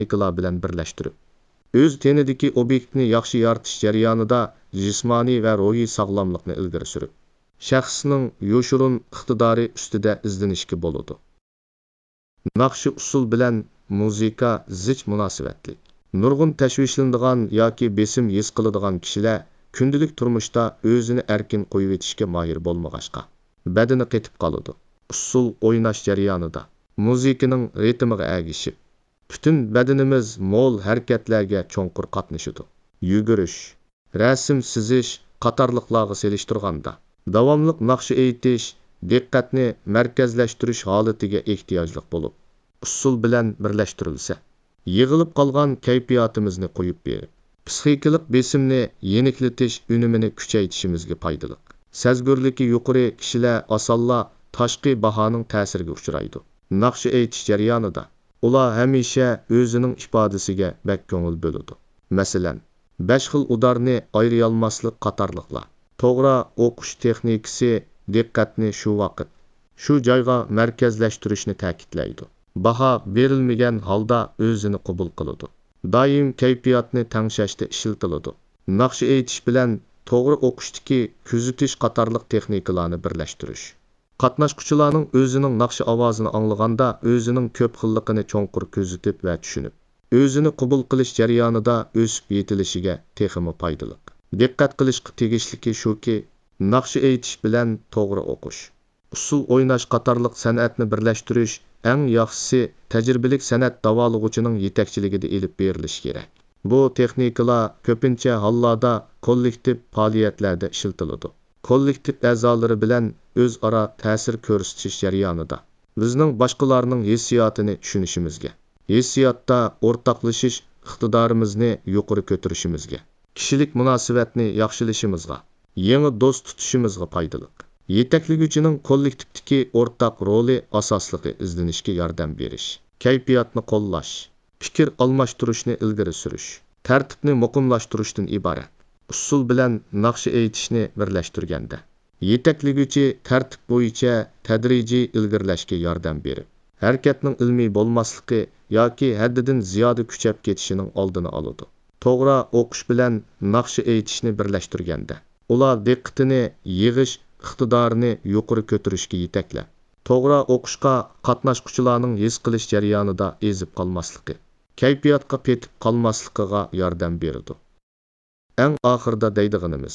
texnikalar bilan birlashtirib, o'z tenidagi obyektni yaxshi yoritish jarayonida jismoniy va ruhiy sog'lomlikni ilgari surib, shaxsning yoshurun iqtidori ustida izlanishga bo'ladi. Naqshi usul bilan muzika zich munosabatli. Nurg'un tashvishlanadigan yoki besim his qiladigan kishilar kundalik turmushda o'zini erkin qo'yib etishga mohir bo'lmag'achqa, badani qetib qoladi. Usul o'ynash jarayonida muzikaning ritmiga ergishib, butun badanimiz mo'l harakatlarga cho'nqur qatnashadi. Yugurish, rasm sizish qatorliqlarga selishtirganda davomli naqshi aytish diqqatni markazlashtirish holatiga ehtiyojli bo'lib, usul bilan birlashtirilsa, yig'ilib qolgan kayfiyatimizni qo'yib berib, psixikalik besimni yeniklatish unumini kuchaytirishimizga foydali. Sezgurligi yuqori kishilar osonla tashqi bahoning ta'siriga uchraydi. Naqshi aytish jarayonida ular hamisha o'zining ifodasiga bak ko'ngil bo'ladi. Masalan, 5 xil udarni ayriy olmaslik qatorliqlar. To'g'ri o'qish texnikasi diqqatni shu vaqt, shu joyga markazlashtirishni ta'kidlaydi. Baho berilmagan holda o'zini qabul qiladi. Doim kayfiyatni tangshashda ishlatiladi. Naqshi aytish bilan to'g'ri o'qishdagi kuzatish qatorliq texnikalarni birlashtirish. Qatnashquchilarning o'zining naqshi ovozini anglaganda o'zining ko'p xilligini cho'nqur kuzatib va tushunib, o'zini qabul qilish jarayonida o'sib yetilishiga texmi foydali. Diqqat qilishga tegishliki shuki, naqshi aytish bilan to'g'ri o'qish, usul o'ynash qatorliq san'atni birlashtirish eng yaxshisi tajribalik san'at davolug'uchining yetakchiligida elib berilishi kerak. Bu texnikalar ko'pincha hollarda kollektiv faoliyatlarda ishlatiladi. Kollektiv a'zolari bilan o'zaro ta'sir ko'rsatish jarayonida bizning boshqalarning hissiyotini tushunishimizga, hissiyotda o'rtoqlashish iqtidorimizni yuqori ko'tarishimizga, kishilik munosabatni yaxshilashimizga, yangi do'st tutishimizga foydali. Yetakliguvchining kollektivdagi o'rtaq roli asosligi izlanishga yordam berish, kayfiyatni qo'llash, fikr almashtirishni ilgari surish, tartibni muqimlashtirishdan iborat. Usul bilan naqshi aytishni birlashtirganda, yetakliguvchi tartib bo'yicha tadrijiy ilgirlashga yordam berib, harakatning ilmiy bo'lmasligi yoki haddidan ziyoda kuchab ketishining oldini oladi. To'g'ri o'qish bilan naqshi aytishni birlashtirganda, ular diqqatini yig'ish iqtidorini yuqori ko'tarishga yetaklab, to'g'ri o'qishga qatnashquchilarning his qilish jarayonida ezib qolmasligi, kayfiyatga petib qolmasligiga yordam beradi. Eng oxirida deydiganimiz,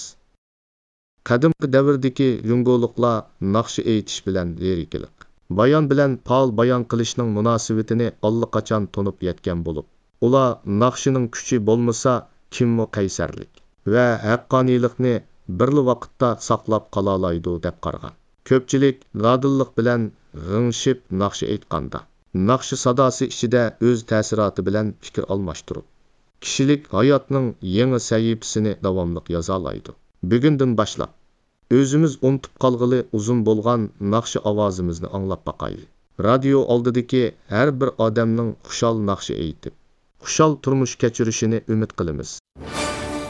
qadimgi davrdagi yungoliqlar naqshi aytish bilan lirikalik, bayon bilan faol bayon qilishning munosabatini allaqachon tunib yetgan bo'lib, ular naqshining kuchi bo'lmasa kimmo qaysarlik va haqqoniylikni birli vaqtda saqlab qola oladi deb qaragan. Ko'pchilik nodillik bilan g'ingshib naqshi aytganda, naqshi sadosi ichida o'z ta'siroti bilan fikr almashtirib, kishilik hayotning yangi sahifasini davomli yoza oladi. Bugundan boshlab o'zimiz unutib qolg'ili uzun bo'lgan naqshi ovozimizni anglab boqaylik. Radio oldidagi har bir odamning xushal naqshi aytib, xushal turmush kechirishini umid qilamiz.